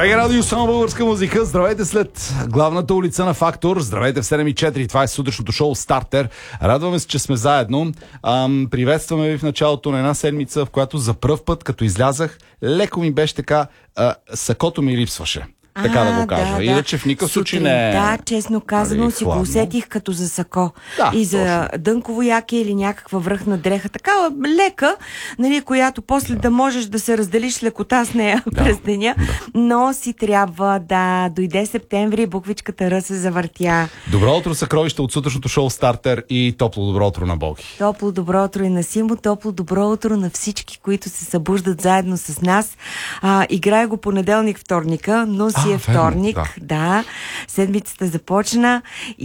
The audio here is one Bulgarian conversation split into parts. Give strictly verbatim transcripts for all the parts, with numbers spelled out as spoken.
БГ Радио, само българска музика. Здравейте след главната улица на Фактор. Здравейте в седем и четири. Това е сутрешното шоу Стартер. Радваме се, че сме заедно. Ам, приветстваме ви в началото на една седмица, в която за пръв път, като излязах, леко ми беше така, а, сакото ми липсваше. Така а, да го кажа. Да, Иначе в никакъв случай не е. Да, честно казано, нали, си го усетих като за сако. Да, и за точно. дънково яке или някаква връхна дреха. Такава лека, нали, която после да. да можеш да се разделиш лекота с нея да. през деня. Да. Но си трябва да дойде септември, буквичката Р се завъртя. Добро утро, съкровище от сутрешното шоу Стартер и топло добро утро на Боги. Топло добро утро и на Симо, топло добро утро на всички, които се събуждат заедно с нас. А, играе го понеделник, вторника, но си а, е вторник. Да. да, седмицата започна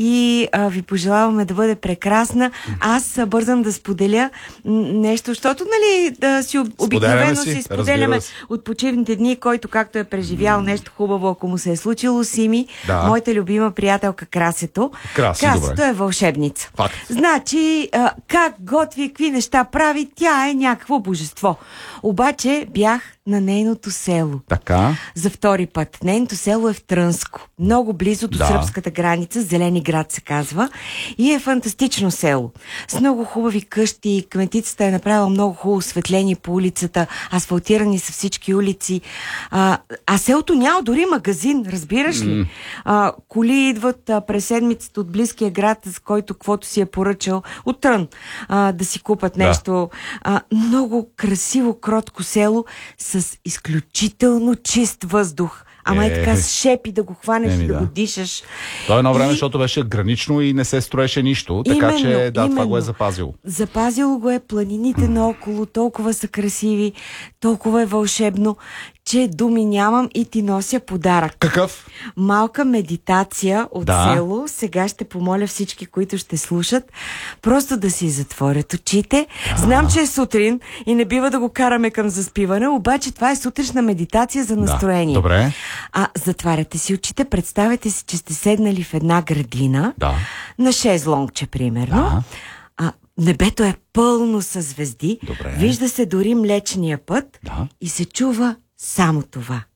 и а, ви пожелаваме да бъде прекрасна. Аз а, бързам да споделя нещо, защото, нали, да си обикновено си, си споделяме от почивните дни, който както е преживял нещо хубаво, ако му се е случило. Сими, да. моята любима приятелка Красето. Краси, Красето добре. е вълшебница. Факт. Значи, а, как готви, какви неща прави, тя е някакво божество. Обаче бях на нейното село. Така. За втори път. Нейното село е в Трънско. Много близо до да. сръбската граница. Зелени град се казва. И е фантастично село. С много хубави къщи. Кметицата е направила много хубаво осветлени по улицата. Асфалтирани са всички улици. А, а селото няма дори магазин. Разбираш ли? Mm. А, коли идват а, през седмицата от близкия град, с който каквото си е поръчал от Трън, а, да си купат да. нещо. А, много красиво, кротко село с изключително чист въздух. Ама е, е така с шепи да го хванеш и да, да го дишаш. То едно време, и... защото беше гранично и не се строеше нищо, така именно, че да, именно. това го е запазило. Запазило го е, планините наоколо толкова са красиви, толкова е вълшебно, че думи нямам и ти нося подарък. Какъв? Малка медитация от да. село. Сега ще помоля всички, които ще слушат, просто да си затворят очите. Да. Знам, че е сутрин и не бива да го караме към заспиване, обаче това е сутрешна медитация за настроение. Да. Добре. А, затваряте си очите, представете си, че сте седнали в една градина, да. на шезлонгче, примерно. Да. А, небето е пълно със звезди. Добре. Вижда се дори Млечния път да. и се чува само това.